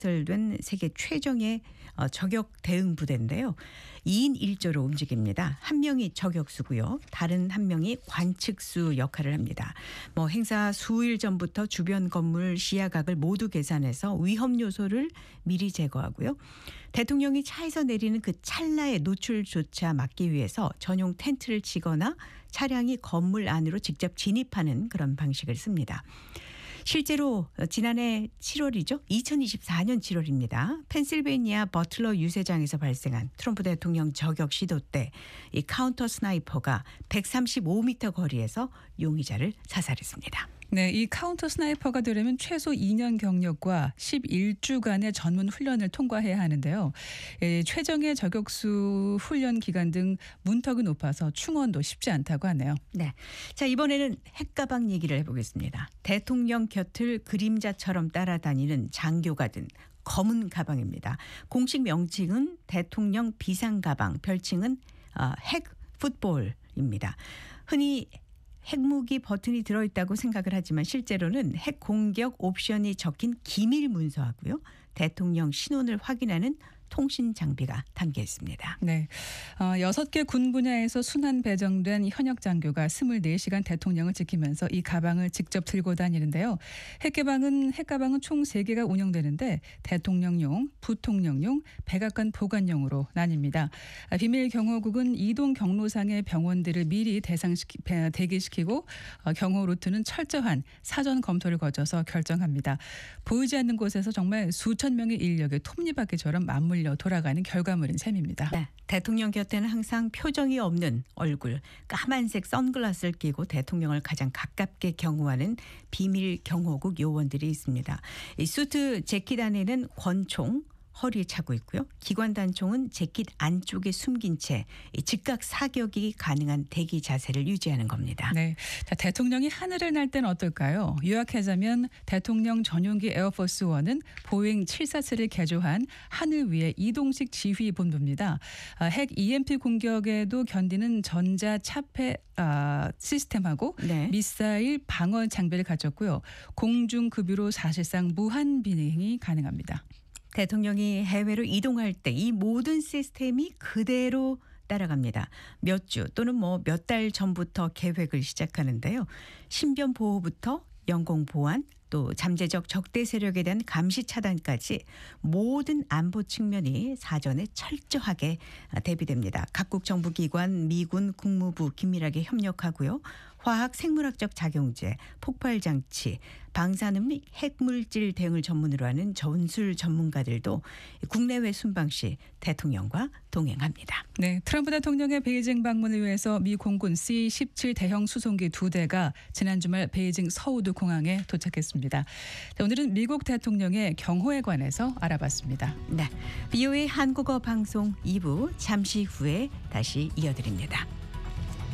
된 세계 최정예 저격 대응 부대인데요. 2인 1조로 움직입니다. 한 명이 저격수고요. 다른 한 명이 관측수 역할을 합니다. 행사 수일 전부터 주변 건물 시야각을 모두 계산해서 위험 요소를 미리 제거하고요. 대통령이 차에서 내리는 그 찰나의 노출조차 막기 위해서 전용 텐트를 치거나 차량이 건물 안으로 직접 진입하는 그런 방식을 씁니다. 실제로 지난해 7월이죠. 2024년 7월입니다. 펜실베이니아 버틀러 유세장에서 발생한 트럼프 대통령 저격 시도 때 이 카운터 스나이퍼가 135m 거리에서 용의자를 사살했습니다. 네, 이 카운터 스나이퍼가 되려면 최소 2년 경력과 11주간의 전문 훈련을 통과해야 하는데요. 최정예 저격수 훈련 기간 등 문턱이 높아서 충원도 쉽지 않다고 하네요. 네, 자 이번에는 핵가방 얘기를 해보겠습니다. 대통령 곁을 그림자처럼 따라다니는 장교가 든 검은 가방입니다. 공식 명칭은 대통령 비상가방, 별칭은 핵 풋볼입니다. 흔히 핵무기 버튼이 들어있다고 생각을 하지만 실제로는 핵 공격 옵션이 적힌 기밀 문서하고요. 대통령 신원을 확인하는 통신 장비가 담겨 있습니다. 네, 6개 군 분야에서 순환 배정된 현역 장교가 24시간 대통령을 지키면서 이 가방을 직접 들고 다니는데요. 핵가방은 총 3개가 운영되는데 대통령용, 부통령용, 백악관 보관용으로 나뉩니다. 비밀 경호국은 이동 경로상의 병원들을 미리 대기시키고 경호 루트는 철저한 사전 검토를 거쳐서 결정합니다. 보이지 않는 곳에서 정말 수천 명의 인력이 톱니바퀴처럼 맞물려 돌아가는 결과물인 셈입니다. 네, 대통령 곁에는 항상 표정이 없는 얼굴, 까만색 선글라스를 끼고 대통령을 가장 가깝게 경호하는 비밀 경호국 요원들이 있습니다. 이 수트 재킷 안에는 권총, 허리에 차고 있고요. 기관 단총은 재킷 안쪽에 숨긴 채 즉각 사격이 가능한 대기 자세를 유지하는 겁니다. 네, 자, 대통령이 하늘을 날 때는 어떨까요? 요약하자면 대통령 전용기 에어포스 1은 보잉 747을 개조한 하늘 위의 이동식 지휘 본부입니다. 핵 EMP 공격에도 견디는 전자 차폐 시스템하고 네. 미사일 방어 장비를 갖췄고요. 공중급유로 사실상 무한 비행이 가능합니다. 대통령이 해외로 이동할 때 이 모든 시스템이 그대로 따라갑니다. 몇 주 또는 몇 달 전부터 계획을 시작하는데요. 신변 보호부터 영공 보안 또 잠재적 적대 세력에 대한 감시 차단까지 모든 안보 측면이 사전에 철저하게 대비됩니다. 각국 정부기관, 미군, 국무부 긴밀하게 협력하고요. 화학 생물학적 작용제, 폭발장치, 방사능 및 핵물질 대응을 전문으로 하는 전술 전문가들도 국내외 순방 시 대통령과 동행합니다. 네, 트럼프 대통령의 베이징 방문을 위해서 미 공군 C-17 대형 수송기 2대가 지난 주말 베이징 서우드 공항에 도착했습니다. 자, 오늘은 미국 대통령의 경호에 관해서 알아봤습니다. 네, VOA 한국어 방송 2부 잠시 후에 다시 이어드립니다.